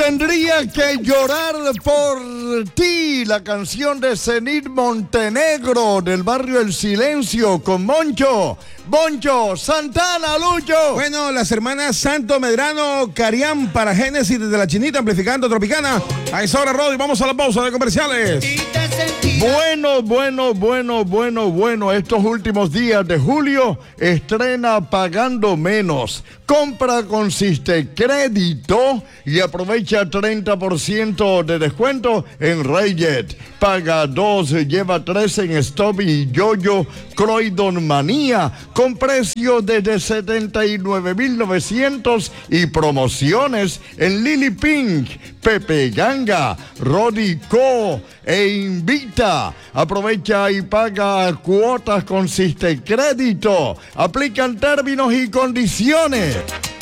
Tendría que llorar por ti, la canción de Zenit Montenegro del barrio El Silencio con Moncho Santana, Lucho. Bueno, las hermanas Santo Medrano, Carián para Génesis desde la Chinita, amplificando Tropicana. A esa hora, Rodi, vamos a la pausa de comerciales. Bueno, estos últimos días de julio estrena Pagando Menos. Compra con Crédito y aprovecha 30% de descuento en Rayjet. Paga 2, lleva 3 en Stop y Yoyo Croydon Manía con precios desde 79,900 y promociones en Lily Pink, Pepe Ganga, Rodico e Invita. Aprovecha y paga cuotas con Crédito. Aplican términos y condiciones.